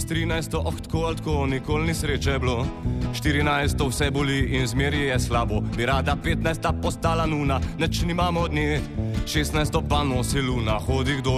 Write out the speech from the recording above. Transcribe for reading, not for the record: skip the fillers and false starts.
S 13. Tako ali tako, nikoli ni sreče bilo. 14. Vse boli in zmeri je slabo. Bi rada 15. postala nuna, neč nimamo od nje. 16. pa nosi luna, hodi kdo